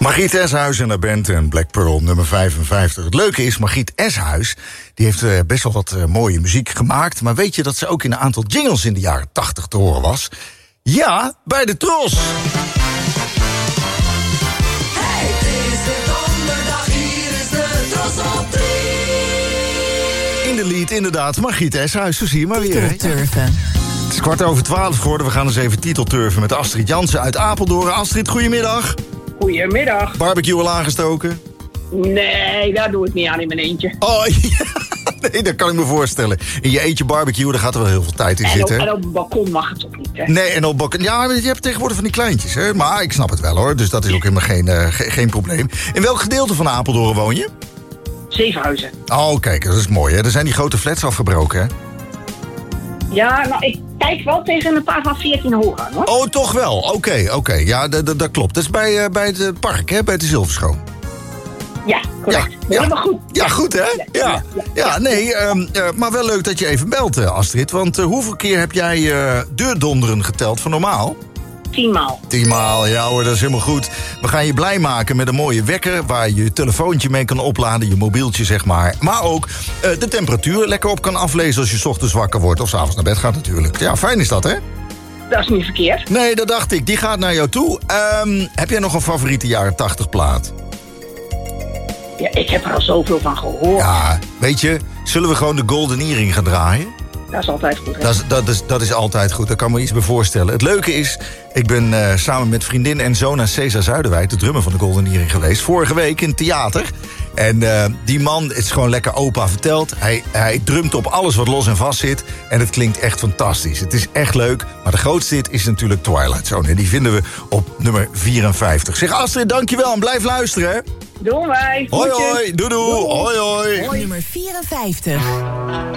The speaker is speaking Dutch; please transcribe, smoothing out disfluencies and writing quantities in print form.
Margriet Eshuis en haar band en Black Pearl, nummer 55. Het leuke is, Margriet Eshuis die heeft best wel wat mooie muziek gemaakt. Maar weet je dat ze ook in een aantal jingles in de jaren 80 te horen was? Ja, bij de Tros. Hey, het is de donderdag, hier is de Tros op 3. In de lied, inderdaad, Margriet Eshuis, zo zie je maar weer. Titelturven. Het is 11:15 geworden, we gaan eens even titelturven met Astrid Jansen uit Apeldoorn. Astrid, goedemiddag. Goedemiddag. Barbecue al aangestoken? Nee, daar doe ik niet aan in mijn eentje. Oh, ja. Nee, dat kan ik me voorstellen. In je eentje barbecue, daar gaat er wel heel veel tijd in zitten. En op het balkon mag het toch niet, hè? Nee, en op balkon. Ja, je hebt tegenwoordig van die kleintjes, hè? Maar ik snap het wel, hoor. Dus dat is ook helemaal geen probleem. In welk gedeelte van Apeldoorn woon je? Zevenhuizen. Oh, kijk, dat is mooi, hè? Er zijn die grote flats afgebroken, hè? Ja, nou, ik kijk wel tegen een paar van 14 hoog aan, hoor. Oh, toch wel? Oké. Ja, dat klopt. Dat is bij het park, hè? Bij de Zilverschoon. Ja, correct. Ja. Helemaal goed. Ja, goed, hè? Ja, nee, maar wel leuk dat je even belt, Astrid. Want hoeveel keer heb jij deurdonderen geteld van normaal? 10 maal. 10 maal, ja hoor, dat is helemaal goed. We gaan je blij maken met een mooie wekker waar je je telefoontje mee kan opladen, je mobieltje zeg maar. Maar ook de temperatuur lekker op kan aflezen als je 's ochtends wakker wordt of 's avonds naar bed gaat natuurlijk. Ja, fijn is dat, hè? Dat is niet verkeerd. Nee, dat dacht ik. Die gaat naar jou toe. Heb jij nog een favoriete jaren 80 plaat? Ja, ik heb er al zoveel van gehoord. Ja, weet je, zullen we gewoon de Golden Earring gaan draaien? Dat is altijd goed, hè? Dat is altijd goed, daar kan me iets bij voorstellen. Het leuke is, ik ben samen met vriendin en zoon naar Cesar Zuiderwijk, de drummer van de Golden Earring, geweest. Vorige week in het theater. En die man is gewoon lekker opa verteld. Hij drumt op alles wat los en vast zit. En het klinkt echt fantastisch. Het is echt leuk. Maar de grootste hit is natuurlijk Twilight Zone. En die vinden we op nummer 54. Zeg Astrid, dankjewel en blijf luisteren, hè? Doen wij. Hoi, hoi. Doei. Hoi, hoi. Nummer 54.